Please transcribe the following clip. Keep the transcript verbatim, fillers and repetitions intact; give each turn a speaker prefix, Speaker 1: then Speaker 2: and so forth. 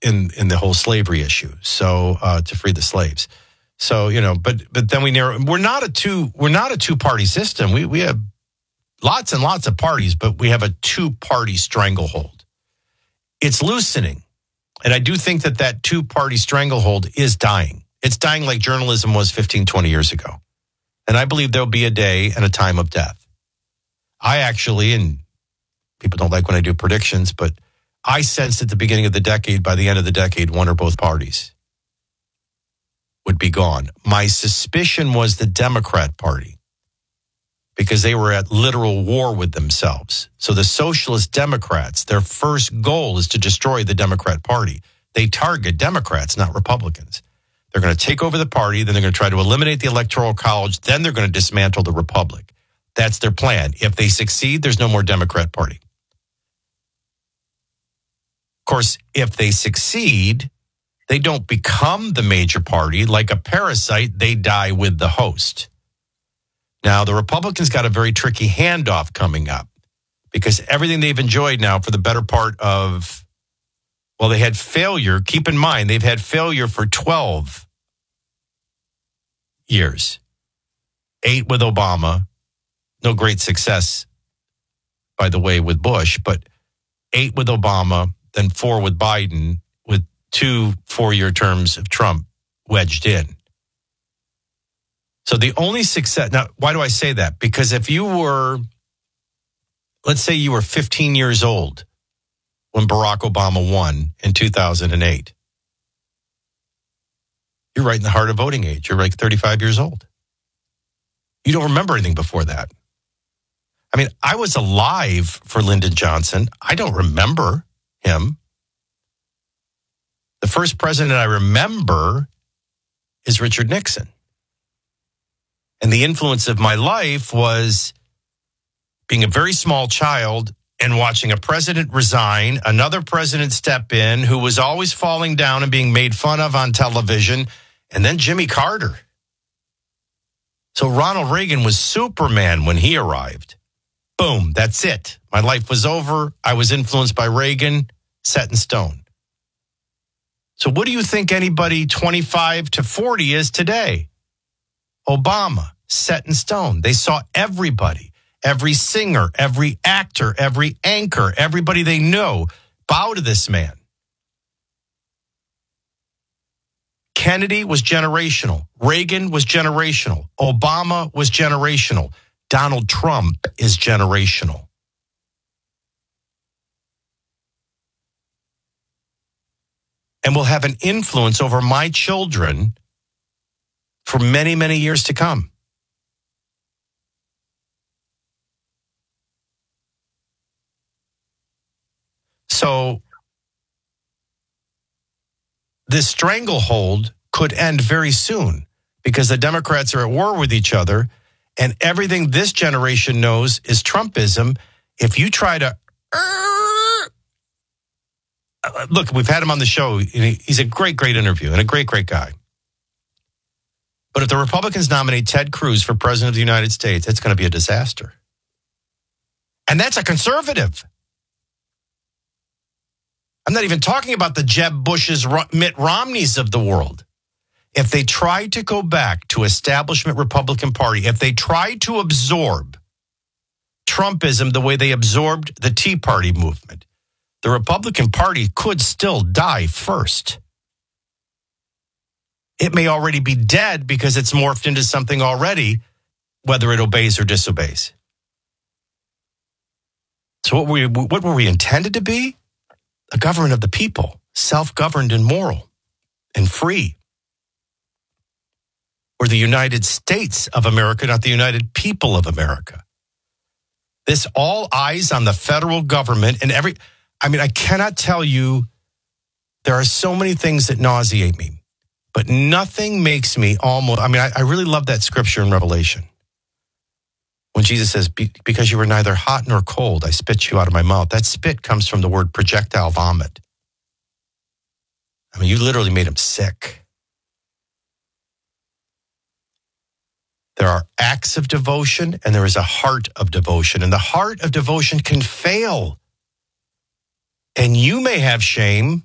Speaker 1: in, in the whole slavery issue. So uh, to free the slaves. So, you know, but but then we narrow. We're not a two. We're not a two party system. We we have lots and lots of parties, but we have a two party stranglehold. It's loosening, and I do think that that two party stranglehold is dying. It's dying like journalism was fifteen, twenty years ago, and I believe there'll be a day and a time of death. I actually, and people don't like when I do predictions, but I sensed at the beginning of the decade, by the end of the decade, one or both parties would be gone. My suspicion was the Democrat Party, because they were at literal war with themselves. So the Socialist Democrats, their first goal is to destroy the Democrat Party. They target Democrats, not Republicans. They're going to take over the party, then they're going to try to eliminate the Electoral College, then they're going to dismantle the Republic. That's their plan. If they succeed, there's no more Democrat Party. Of course, if they succeed, they don't become the major party. Like a parasite, they die with the host. Now, the Republicans got a very tricky handoff coming up, because everything they've enjoyed now for the better part of, well, they had failure. Keep in mind, they've had failure for twelve years. Eight with Obama. No great success, by the way, with Bush, but eight with Obama, then four with Biden, with two four-year terms of Trump wedged in. So the only success, now, why do I say that? Because if you were, let's say you were fifteen years old when Barack Obama won in two thousand eight. You're right in the heart of voting age. You're like thirty-five years old. You don't remember anything before that. I mean, I was alive for Lyndon Johnson. I don't remember him. The first president I remember is Richard Nixon. And the influence of my life was being a very small child and watching a president resign, another president step in who was always falling down and being made fun of on television, and then Jimmy Carter. So Ronald Reagan was Superman when he arrived. Boom, that's it. My life was over. I was influenced by Reagan, set in stone. So what do you think anybody twenty-five to forty is today? Obama, set in stone. They saw everybody, every singer, every actor, every anchor, everybody they know bow to this man. Kennedy was generational. Reagan was generational. Obama was generational. Donald Trump is generational. And will have an influence over my children for many, many years to come. So this stranglehold could end very soon, because the Democrats are at war with each other, and everything this generation knows is Trumpism. If you try to... Look, we've had him on the show. He's a great, great interview and a great, great guy. But if the Republicans nominate Ted Cruz for president of the United States, it's going to be a disaster. And that's a conservative. I'm not even talking about the Jeb Bush's, Mitt Romneys of the world. If they try to go back to establishment Republican Party, if they try to absorb Trumpism the way they absorbed the Tea Party movement, the Republican Party could still die first. It may already be dead because it's morphed into something already, whether it obeys or disobeys. So what were we, what were we intended to be? A government of the people, self-governed and moral and free. We're the United States of America, not the United People of America. This all eyes on the federal government and every... I mean, I cannot tell you, there are so many things that nauseate me, but nothing makes me almost, I mean, I, I really love that scripture in Revelation. When Jesus says, Be, because you were neither hot nor cold, I spit you out of my mouth. That spit comes from the word projectile vomit. I mean, you literally made him sick. There are acts of devotion and there is a heart of devotion, and the heart of devotion can fail. And you may have shame,